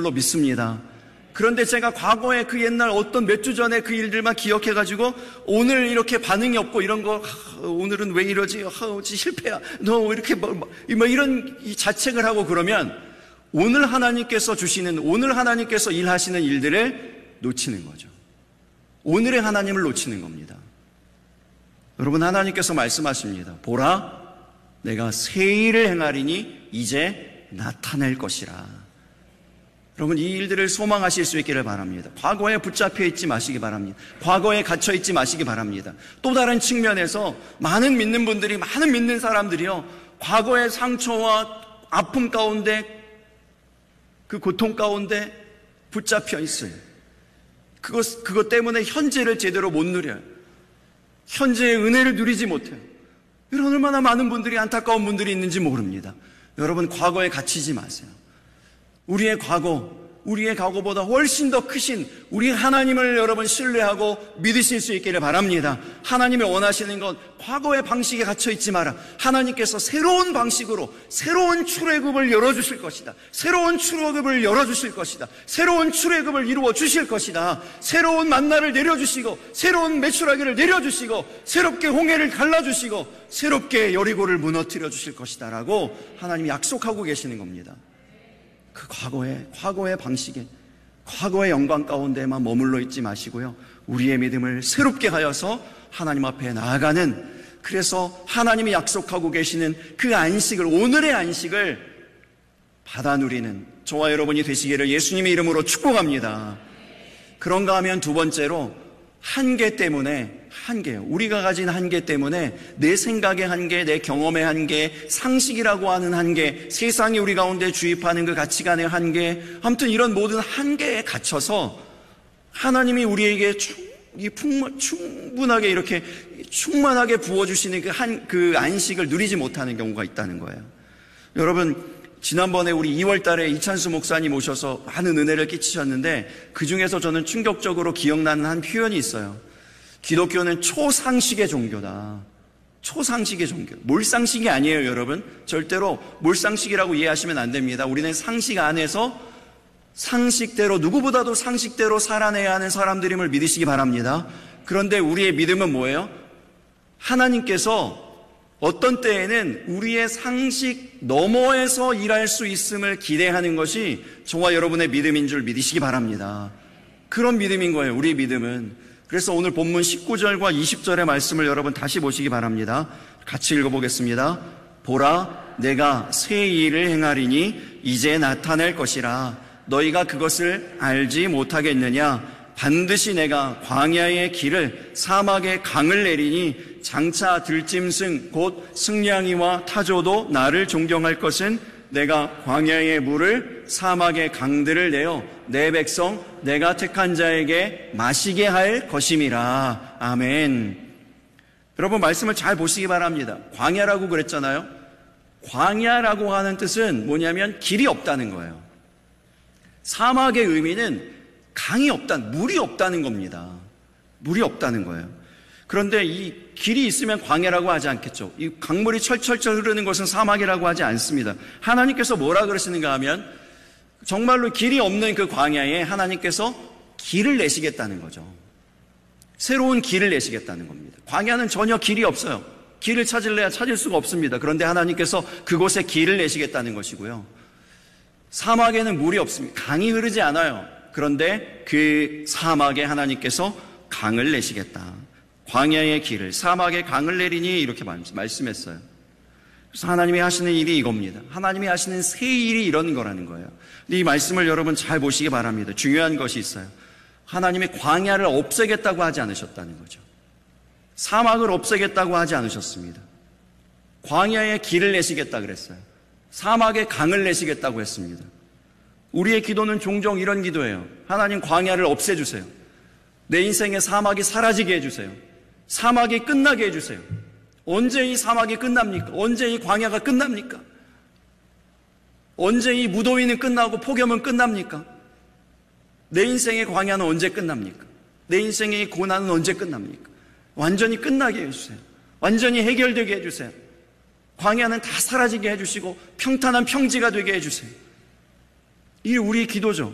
줄로 믿습니다. 그런데 제가 과거에 그 옛날 어떤 몇 주 전에 그 일들만 기억해가지고 오늘 이렇게 반응이 없고 이런 거, 오늘은 왜 이러지? 실패야. 너 이렇게 뭐 이런 자책을 하고 그러면 오늘 하나님께서 주시는, 오늘 하나님께서 일하시는 일들을 놓치는 거죠. 오늘의 하나님을 놓치는 겁니다. 여러분, 하나님께서 말씀하십니다. 보라, 내가 새 일을 행하리니 이제 나타낼 것이라. 여러분, 이 일들을 소망하실 수 있기를 바랍니다. 과거에 붙잡혀 있지 마시기 바랍니다. 과거에 갇혀 있지 마시기 바랍니다. 또 다른 측면에서 많은 믿는 분들이, 많은 믿는 사람들이요, 과거의 상처와 아픔 가운데, 그 고통 가운데 붙잡혀 있어요. 그것 때문에 현재를 제대로 못 누려요. 현재의 은혜를 누리지 못해요. 이런 얼마나 많은 분들이, 안타까운 분들이 있는지 모릅니다. 여러분, 과거에 갇히지 마세요. 우리의 과거보다 훨씬 더 크신 우리 하나님을 여러분 신뢰하고 믿으실 수 있기를 바랍니다. 하나님이 원하시는 것, 과거의 방식에 갇혀있지 마라. 하나님께서 새로운 방식으로 새로운 출애굽을 열어주실 것이다. 새로운 출애굽을 열어주실 것이다. 새로운 출애굽을 이루어 주실 것이다. 새로운 만나를 내려주시고, 새로운 메추라기를 내려주시고, 새롭게 홍해를 갈라주시고, 새롭게 여리고를 무너뜨려 주실 것이다 라고 하나님이 약속하고 계시는 겁니다. 그 과거의 방식에, 과거의 영광 가운데만 머물러 있지 마시고요, 우리의 믿음을 새롭게 하여서 하나님 앞에 나아가는, 그래서 하나님이 약속하고 계시는 그 안식을, 오늘의 안식을 받아 누리는 저와 여러분이 되시기를 예수님의 이름으로 축복합니다. 그런가 하면 두 번째로, 한계 때문에, 우리가 가진 한계 때문에, 내 생각의 한계, 내 경험의 한계, 상식이라고 하는 한계, 세상이 우리 가운데 주입하는 그 가치관의 한계, 아무튼 이런 모든 한계에 갇혀서 하나님이 우리에게 충분하게 이렇게 충만하게 부어주시는 그 안식을 누리지 못하는 경우가 있다는 거예요. 여러분, 지난번에 우리 2월 달에 이찬수 목사님 오셔서 많은 은혜를 끼치셨는데, 그 중에서 저는 충격적으로 기억나는 한 표현이 있어요. 기독교는 초상식의 종교다. 초상식의 종교. 몰상식이 아니에요, 여러분. 절대로 몰상식이라고 이해하시면 안 됩니다. 우리는 상식 안에서 상식대로, 누구보다도 상식대로 살아내야 하는 사람들임을 믿으시기 바랍니다. 그런데 우리의 믿음은 뭐예요? 하나님께서 어떤 때에는 우리의 상식 너머에서 일할 수 있음을 기대하는 것이 저와 여러분의 믿음인 줄 믿으시기 바랍니다. 그런 믿음인 거예요, 우리의 믿음은. 그래서 오늘 본문 19절과 20절의 말씀을 여러분 다시 보시기 바랍니다. 같이 읽어보겠습니다. 보라, 내가 새 일을 행하리니 이제 나타낼 것이라. 너희가 그것을 알지 못하겠느냐? 반드시 내가 광야의 길을, 사막의 강을 내리니 장차 들짐승 곧 승냥이와 타조도 나를 존경할 것은 내가 광야의 물을, 사막의 강들을 내어 내 백성 내가 택한 자에게 마시게 할 것임이라. 아멘. 여러분, 말씀을 잘 보시기 바랍니다. 광야라고 그랬잖아요. 광야라고 하는 뜻은 뭐냐면 길이 없다는 거예요. 사막의 의미는 강이 없다는, 물이 없다는 겁니다. 물이 없다는 거예요. 그런데 이 길이 있으면 광야라고 하지 않겠죠. 이 강물이 철철철 흐르는 것은 사막이라고 하지 않습니다. 하나님께서 뭐라 그러시는가 하면, 정말로 길이 없는 그 광야에 하나님께서 길을 내시겠다는 거죠. 새로운 길을 내시겠다는 겁니다. 광야는 전혀 길이 없어요. 길을 찾을래야 찾을 수가 없습니다. 그런데 하나님께서 그곳에 길을 내시겠다는 것이고요. 사막에는 물이 없습니다. 강이 흐르지 않아요. 그런데 그 사막에 하나님께서 강을 내시겠다. 광야의 길을, 사막에 강을 내리니 이렇게 말씀했어요. 그래서 하나님이 하시는 일이 이겁니다. 하나님이 하시는 새 일이 이런 거라는 거예요. 근데 이 말씀을 여러분 잘 보시기 바랍니다. 중요한 것이 있어요. 하나님이 광야를 없애겠다고 하지 않으셨다는 거죠. 사막을 없애겠다고 하지 않으셨습니다. 광야의 길을 내시겠다 그랬어요. 사막에 강을 내시겠다고 했습니다. 우리의 기도는 종종 이런 기도예요. 하나님, 광야를 없애주세요. 내 인생의 사막이 사라지게 해주세요. 사막이 끝나게 해주세요. 언제 이 사막이 끝납니까? 언제 이 광야가 끝납니까? 언제 이 무더위는 끝나고 폭염은 끝납니까? 내 인생의 광야는 언제 끝납니까? 내 인생의 고난은 언제 끝납니까? 완전히 끝나게 해주세요. 완전히 해결되게 해주세요. 광야는 다 사라지게 해주시고 평탄한 평지가 되게 해주세요. 이게 우리의 기도죠.